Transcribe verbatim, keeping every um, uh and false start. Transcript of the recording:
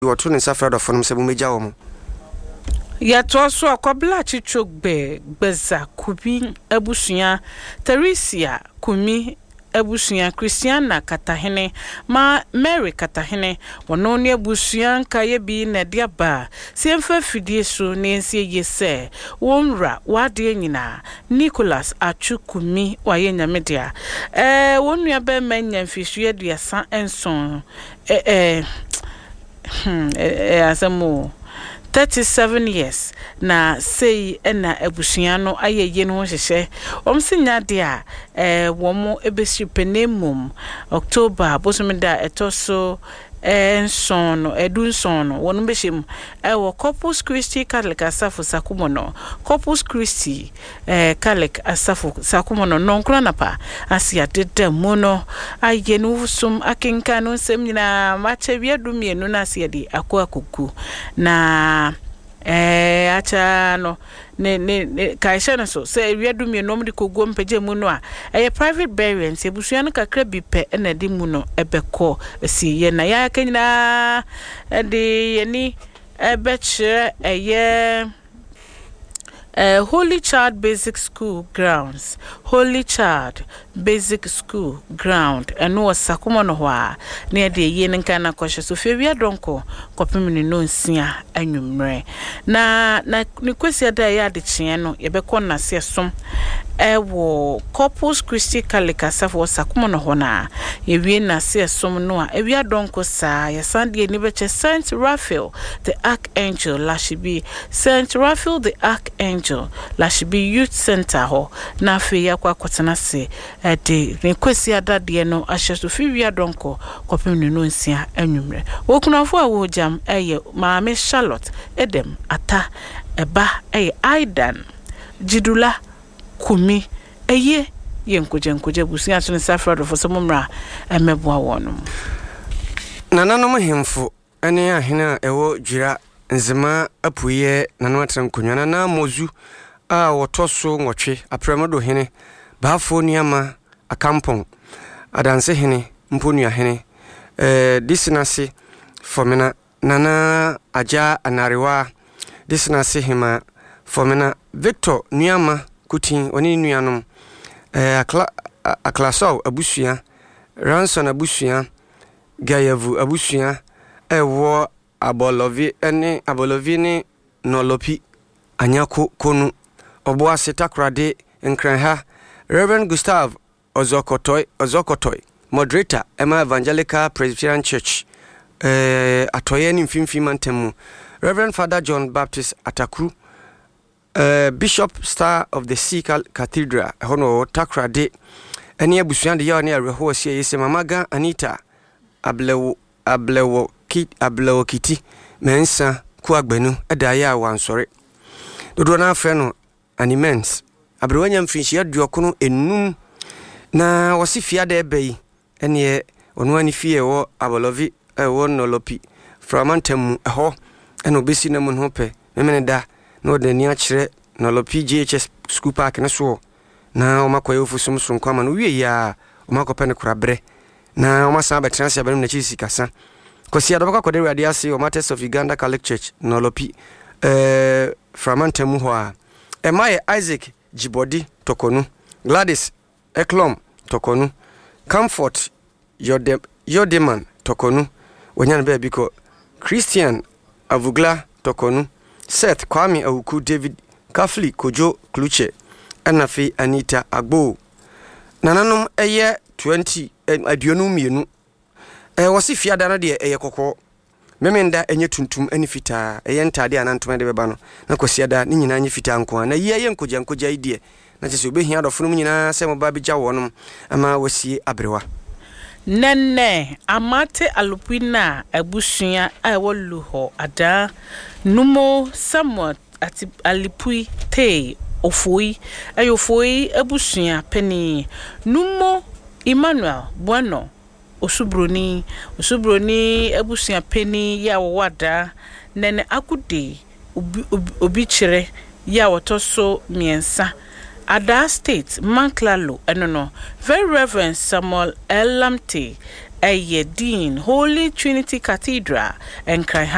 woto ne safra do fonom se bumeja wo mo ya to so akobla chichogbe gbeza kubi abusua Teresa kumi abusua Christiana Katahene ma Mary Katahene wono ne abusua nka ye bi na de aba semfa fidie so ne nsie yese wonra wade nyina Nicholas Achukumi waye nyamedia eh wonu aba manya mfisu aduasa enson eh eh hmm eh asamo thirty-seven years na sei na abusua no ayeye no hwehwe omsinya de a eh womo ebesi penemum October bosomida etoso enson no edunson no wonu behim ewo Corpus Christi Catholic Asafo Sakumono Corpus Christi eh Catholic Asafo Sakumono nonkura napa asia dedam no aye no sum akenka no nsem nyina mache wiadumienu na asia di akwa kuku na eh acha no ne ne kaisha na so se wiadumie no mde kogo mpege mu no a eh private burial se busua no kakra bi pe na de mu no ebekọ si ye na ya kanyina de ye ni ebechire eye Uh, Holy Child Basic School grounds. Holy Child Basic School ground. Eno wasakuma no hwa. Ne de ye nka na kwahye so fe wi adonko kopemini no nsia anwumre. Na na ni kwesi ada ya de kye no ye be kọ na se som. Ewo Corpus Christi Catholic Asafo wasakuma no ho na ye wi na se som no a e wi adonko sa ya sande ni be che Saint Raphael the Archangel Lashibi Saint Raphael the Archangel Lashibi Youth Center ho na afi ya kwa kwatena se e de ne kwesi adade no ahye so fi wi adonko kopem no nsia anwumre wokunafo a wo jam eye maame Charlotte Edem ata eba eye Aidan Jidula kumi eye yenkoje nkoje busia so ne safra do fo mumra emeboa wonum nananom hemfo ene ahena ewo dwira nzema apuye nanu atrankonwa na mozu a wotoso nwotwe apremodo hene baafo niama akampon adanse hene mponua hene eh disinase fomena nana aja anarewa disinase hema fomena Victor niama kutin oni nuanom eh akla aklaso abusua Ranson abusua Gayavu abusua ewo abolovi ene abolovi ne nolopi anyako konu oboase takrade nkranha Reverend Gustav Ozokotoy Ozokotoy moderator Emma Evangelical Presbyterian Church eh atoye ni mfimfima ntemu Reverend Father John Baptist Atakru Uh, Bishop Star of the Sea Cathedral hono takrade eni abusua de yaw ne areho sie yese mamaga Anita ablewo ablewo kit ablewo kiti mensa ku agbenu eda ya wansore dodo na afre no animents abrewanya mfinshi aduokono enum na wasifia de ebeyi ene onu ani fie wo abolovi ewo nolopi framantam eho eno obesi na mu no pe memene da no de ni akire no lo P G H S school park na so na o makoye ofusum so nkwama no wie ya o makope ne kurabre na o masa betrans ya benum na chi sikasa kosi adobaka kode radi ase o Martyrs of Uganda Catholic Church no lo pi eh framantam ho a e mai Isaac Jibodi tokonu Gladys Eklom tokonu Comfort Yode Yodeman tokonu wonyan be biko Christian Avugla tokonu Seth Kwame Awuku David Kafli Kojo Kluche Anafi Anita Agbo nananom eye twenty aduonu mienu eh wasifia dana de eye kokko memenda enye tuntum ani fita eye ntade anantoma de beba no na kwasiada ni nyina anyi fita nko na yiye nkoja nkoja idie na chese obehia adofo no nyina se mo ba bigya wonum ama wasie abrewa nene amate alupina abusua awolu ho ada numo Samuel ati alipui te ofoi ayofoi abusua peni numo Emmanuel Bueno osubroni osubroni abusua peni ya wada nene akude obi, obi, obi chire ya wotoso miensa Ada State Manklalo enono Very Reverend Samuel Elamte Eye Dean Holy Trinity Cathedral and